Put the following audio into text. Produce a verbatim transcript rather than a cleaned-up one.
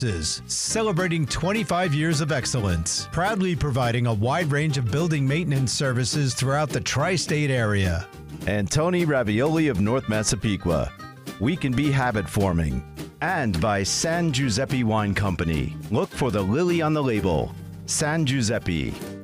celebrating twenty-five years of excellence, proudly providing a wide range of building maintenance services throughout the tri-state area. And Tony Ravioli of North Massapequa. We can be habit forming. And by San Giuseppe Wine Company. Look for the lily on the label. San Giuseppe.